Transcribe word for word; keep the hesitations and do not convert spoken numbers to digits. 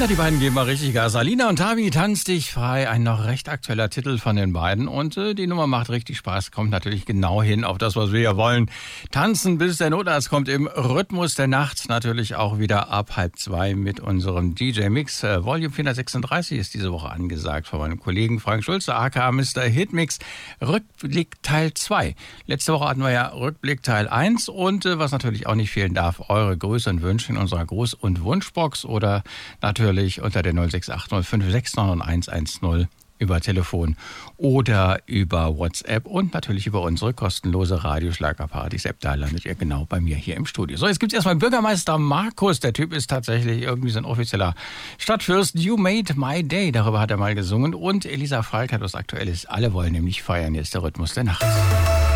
Na, die beiden geben mal richtig Gas. Alina und Tabi, Tanz dich frei. Ein noch recht aktueller Titel von den beiden. Und äh, die Nummer macht richtig Spaß. Kommt natürlich genau hin auf das, was wir ja wollen. Tanzen, bis der Notarzt kommt im Rhythmus der Nacht. Natürlich auch wieder ab halb zwei mit unserem D J-Mix. Äh, Volume vierhundertsechsunddreißig ist diese Woche angesagt von meinem Kollegen Frank Schulze, aka Mister Hitmix. Rückblick Teil zwei. Letzte Woche hatten wir ja Rückblick Teil eins. Und äh, was natürlich auch nicht fehlen darf, eure Grüße und Wünsche in unserer Gruß- und Wunschbox oder natürlich unter der null sechs acht null fünf sechs neun eins eins null über Telefon oder über WhatsApp und natürlich über unsere kostenlose Radioschlagerpartys-App. Da landet ihr genau bei mir hier im Studio. So, jetzt gibt es erstmal Bürgermeister Markus. Der Typ ist tatsächlich irgendwie so ein offizieller Stadtfürst. You made my day. Darüber hat er mal gesungen. Und Elisa Falk hat was Aktuelles. Alle wollen nämlich feiern. Hier ist der Rhythmus der Nacht.